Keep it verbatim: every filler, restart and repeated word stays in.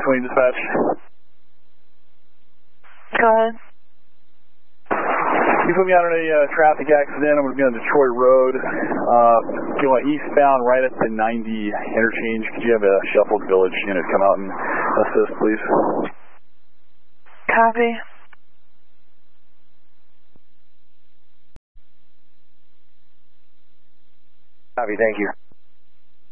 twenty dispatch. Go ahead. You put me out on a uh, traffic accident. I'm going to be on Detroit Road, uh, going eastbound right at the ninety interchange. Could you have a Sheffield Village unit come out and assist, please? Copy. Copy, thank you.